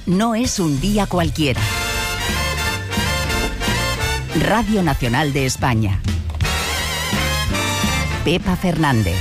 no es un día cualquiera. Radio Nacional de España. Pepa Fernández.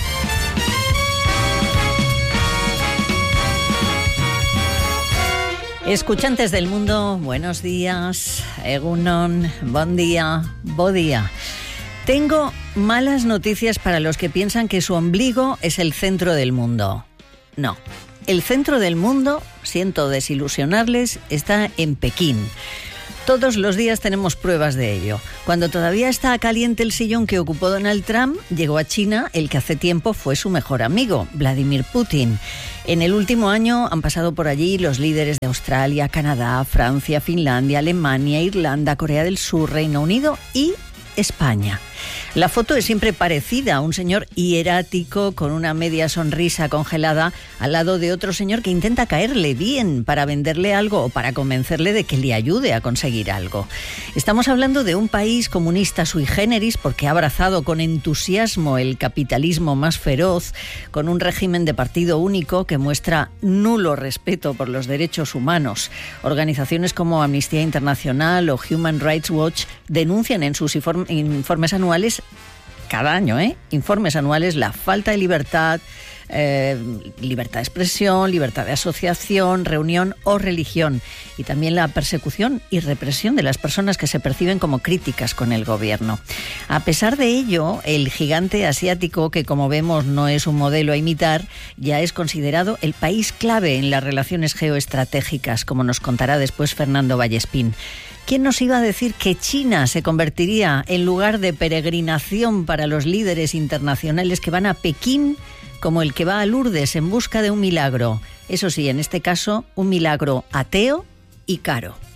Escuchantes del mundo, buenos días. Egunon, bon día, bo día. Tengo malas noticias para los que piensan que su ombligo es el centro del mundo. No, el centro del mundo, siento desilusionarles, está en Pekín. Todos los días tenemos pruebas de ello. Cuando todavía está caliente el sillón que ocupó Donald Trump, llegó a China el que hace tiempo fue su mejor amigo, Vladimir Putin. En el último año han pasado por allí los líderes de Australia, Canadá, Francia, Finlandia, Alemania, Irlanda, Corea del Sur, Reino Unido y España. La foto es siempre parecida a un señor hierático con una media sonrisa congelada al lado de otro señor que intenta caerle bien para venderle algo o para convencerle de que le ayude a conseguir algo. Estamos hablando de un país comunista sui generis porque ha abrazado con entusiasmo el capitalismo más feroz, con un régimen de partido único que muestra nulo respeto por los derechos humanos. Organizaciones como Amnistía Internacional o Human Rights Watch denuncian en sus informes anuales, cada año, informes anuales, la falta de libertad, libertad de expresión, libertad de asociación, reunión o religión, y también la persecución y represión de las personas que se perciben como críticas con el gobierno. A pesar de ello, el gigante asiático, que como vemos no es un modelo a imitar, ya es considerado el país clave en las relaciones geoestratégicas, como nos contará después Fernando Vallespín. ¿Quién nos iba a decir que China se convertiría en lugar de peregrinación para los líderes internacionales que van a Pekín, como el que va a Lourdes en busca de un milagro? Eso sí, en este caso, un milagro ateo y caro.